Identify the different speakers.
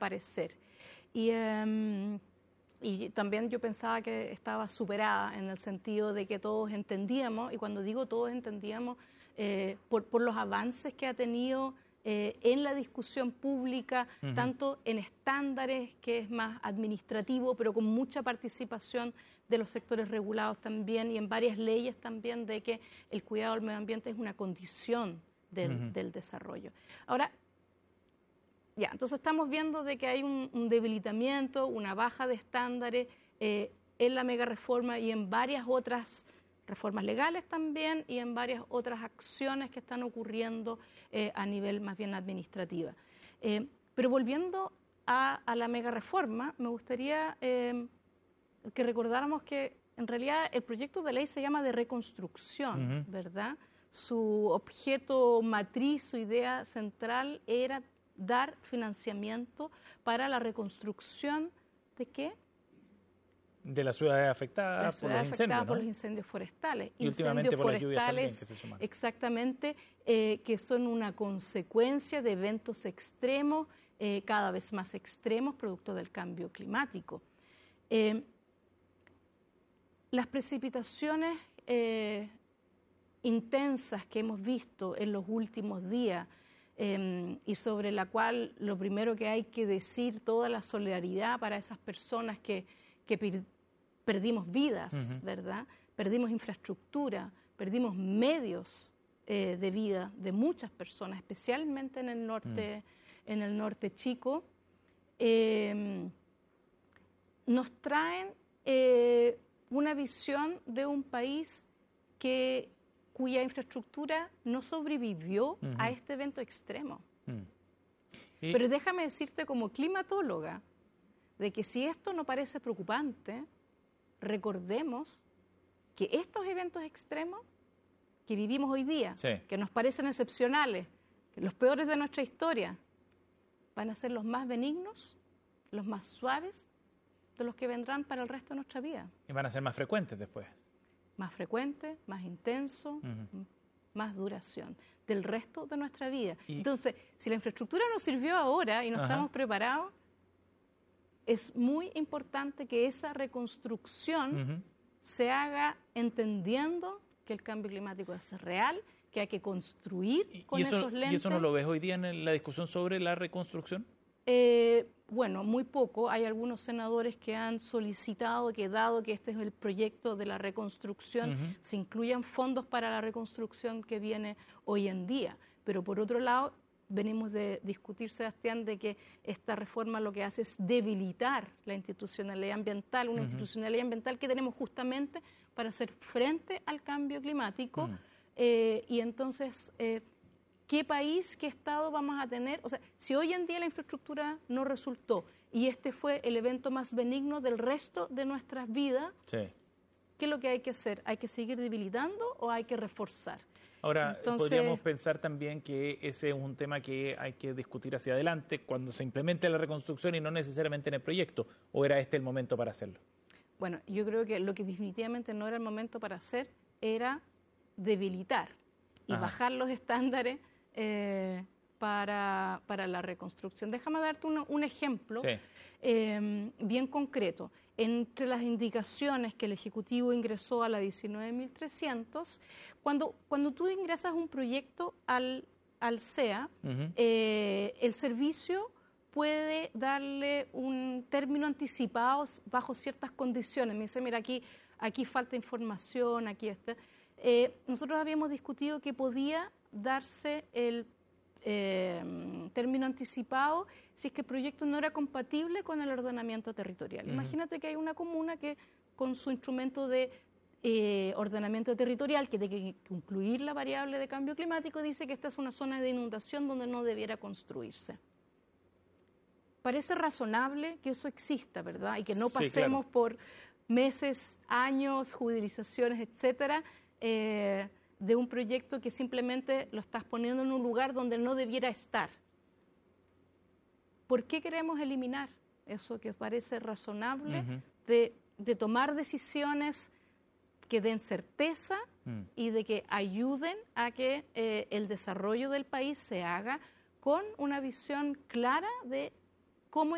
Speaker 1: parecer. Y también yo pensaba que estaba superada en el sentido de que todos entendíamos, y cuando digo todos entendíamos, por los avances que ha tenido en la discusión pública, tanto en estándares, que es más administrativo, pero con mucha participación de los sectores regulados también, y en varias leyes también, de que el cuidado del medio ambiente es una condición del desarrollo. Ahora, ya, entonces estamos viendo de que hay un debilitamiento, una baja de estándares en la mega reforma y en varias otras reformas legales también, y en varias otras acciones que están ocurriendo a nivel más bien administrativa. Pero volviendo a la mega reforma, me gustaría que recordáramos que en realidad el proyecto de ley se llama de reconstrucción, ¿verdad? Su objeto matriz, su idea central era dar financiamiento para la reconstrucción ¿de qué?
Speaker 2: De las ciudades afectadas por los incendios, ¿no?
Speaker 1: Por los incendios forestales.
Speaker 2: Y últimamente por las lluvias también que se suman.
Speaker 1: Exactamente, que son una consecuencia de eventos extremos, cada vez más extremos, producto del cambio climático. Las precipitaciones intensas que hemos visto en los últimos días, y sobre la cual lo primero que hay que decir, toda la solidaridad para esas personas que perdimos vidas, ¿verdad? Perdimos infraestructura, perdimos medios de vida de muchas personas, especialmente en el norte chico, nos traen una visión de un país cuya infraestructura no sobrevivió a este evento extremo. Pero déjame decirte como climatóloga, de que si esto no parece preocupante, recordemos que estos eventos extremos que vivimos hoy día, que nos parecen excepcionales, que los peores de nuestra historia, van a ser los más benignos, los más suaves de los que vendrán para el resto de nuestra vida.
Speaker 2: Y van a ser más frecuentes después.
Speaker 1: Más frecuente, más intenso, más duración del resto de nuestra vida. Entonces, si la infraestructura nos sirvió ahora y no estamos preparados, es muy importante que esa reconstrucción se haga entendiendo que el cambio climático es real, que hay que construir con esos lentes.
Speaker 2: ¿Y eso no lo ves hoy día en la discusión sobre la reconstrucción?
Speaker 1: Bueno, muy poco. Hay algunos senadores que han solicitado que, dado que este es el proyecto de la reconstrucción, se incluyan fondos para la reconstrucción que viene hoy en día. Pero por otro lado, venimos de discutir, Sebastián, de que esta reforma lo que hace es debilitar la institucionalidad ambiental, una institucionalidad ambiental que tenemos justamente para hacer frente al cambio climático. Y entonces, ¿qué país, qué Estado vamos a tener? O sea, si hoy en día la infraestructura no resultó y este fue el evento más benigno del resto de nuestras vidas, ¿qué es lo que hay que hacer? ¿Hay que seguir debilitando o hay que reforzar?
Speaker 2: Ahora, entonces, podríamos pensar también que ese es un tema que hay que discutir hacia adelante cuando se implemente la reconstrucción y no necesariamente en el proyecto, ¿o era este el momento para hacerlo?
Speaker 1: Bueno, yo creo que lo que definitivamente no era el momento para hacer era debilitar y bajar los estándares para la reconstrucción. Déjame darte un ejemplo bien concreto. Entre las indicaciones que el Ejecutivo ingresó a la 19.300, cuando tú ingresas un proyecto al SEA, el servicio puede darle un término anticipado bajo ciertas condiciones. Me dice, mira, aquí falta información, aquí está. Nosotros habíamos discutido que podía darse el término anticipado si es que el proyecto no era compatible con el ordenamiento territorial. Imagínate que hay una comuna que con su instrumento de ordenamiento territorial, que tiene que incluir la variable de cambio climático, dice que esta es una zona de inundación donde no debiera construirse. Parece razonable que eso exista, ¿verdad? Y que no pasemos por meses, años, judicializaciones, etcétera, de un proyecto que simplemente lo estás poniendo en un lugar donde no debiera estar. ¿Por qué queremos eliminar eso que parece razonable de tomar decisiones que den certeza y de que ayuden a que el desarrollo del país se haga con una visión clara de